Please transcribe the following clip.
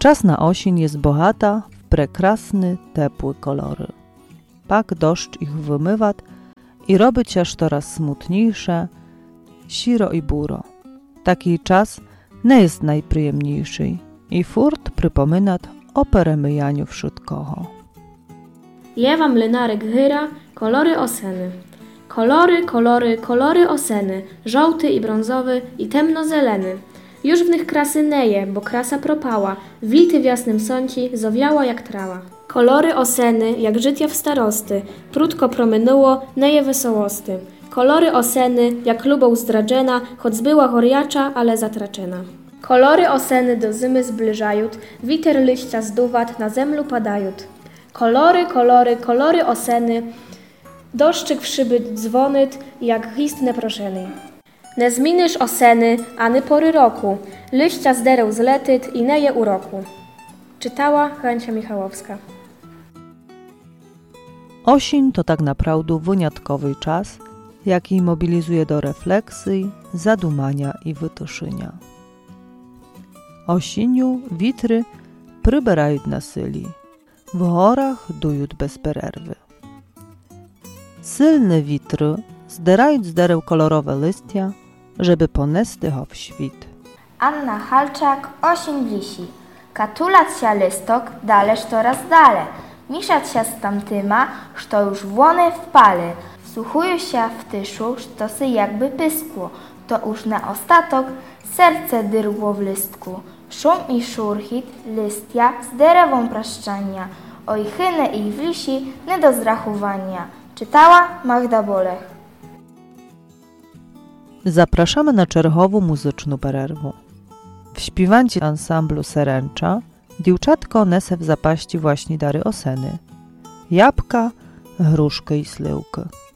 Wczasna osień jest bohata w prekrasny, tepły kolory. Pak doszcz ich wymywat i robi ciaż coraz smutniejsze, siro i buro. Taki czas nie jest najprzyjemniejszy i furt przypominat o peremyjaniu wśród kocho. Jewa mlynarek hyra, kolory oseny. Kolory, kolory, kolory oseny, żółty i brązowy i temnozeleny. Już w nich krasy neje, bo krasa propała, wilty w jasnym sąci, zowiała jak trawa. Kolory oseny, jak życia w starosty, prudko promynuło, neje wesołosty. Kolory oseny, jak lubą zdradzena, choć była choriacza, ale zatraczena. Kolory oseny do zimy zbliżajut, witer liścia zduwat, na zemlu padajut. Kolory, kolory, kolory oseny, doszczyk w szyby dzwonyt, jak istne proszeny. Ne zminysz oseny, any pory roku, liścia zdereł zletyt i neje uroku. Czytała Hańcia Michałowska. Osień to tak naprawdę wyjątkowy czas, jaki mobilizuje do refleksji, zadumania i wytuszynia. Osiniu witry przyberają na syli, w horach dujut bez pererwy. Sylne witry zderają z dereł kolorowe listia, żeby ponesty ho w świt. Anna Halczak, osień wisi. Katulać się listok, dależ coraz dale. Miszać się z tamtyma, što już włone wpale. Wsłuchują się w tyszu, sztosy jakby pyskło. To już na ostatok serce dyrgło w listku. Szum i szurchit listia z derewą praszczania. Oj chynę i wisi, nie do zrachowania. Czytała Magda Bolech. Zapraszamy na czerwową muzyczną pererwę. W śpiewancie ansamblu Seręcza dziewczatko nese w zapaści właśnie dary oseny. Jabłka, gruszkę i sliwkę.